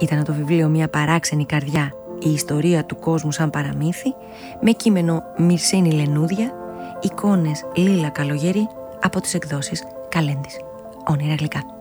Ήταν το βιβλίο «Μια παράξενη καρδιά, η ιστορία του κόσμου σαν παραμύθι», με κείμενο Μυρσίνη Λενούδια, εικόνες Λίλα Καλογερή, από τις εκδόσεις Καλέντης. Όνειρα γλυκά.